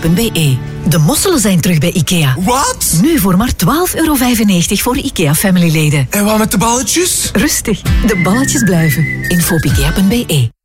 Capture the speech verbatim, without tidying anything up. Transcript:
punt b e. De mosselen zijn terug bij IKEA. Wat? Nu voor maar twaalf euro vijfennegentig voor IKEA Family leden. En wat met de balletjes? Rustig, de balletjes blijven. info op ikea punt b e.